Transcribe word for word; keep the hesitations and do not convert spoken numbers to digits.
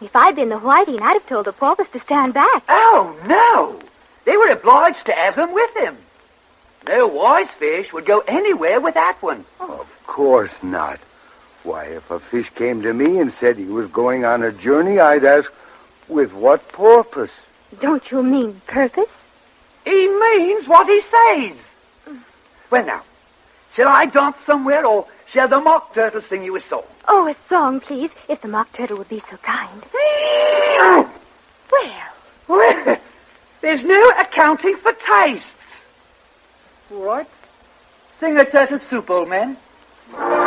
If I'd been the whiting, I'd have told the porpoise to stand back. Oh, no. They were obliged to have him with him. No wise fish would go anywhere without one. Oh. Of course not. Why, if a fish came to me and said he was going on a journey, I'd ask, with what purpose? Don't you mean purpose? He means what he says. Well, now, shall I dance somewhere, or shall the mock turtle sing you a song? Oh, a song, please, if the mock turtle would be so kind. Well. Well, there's no accounting for tastes. What? Sing a turtle soup, old man.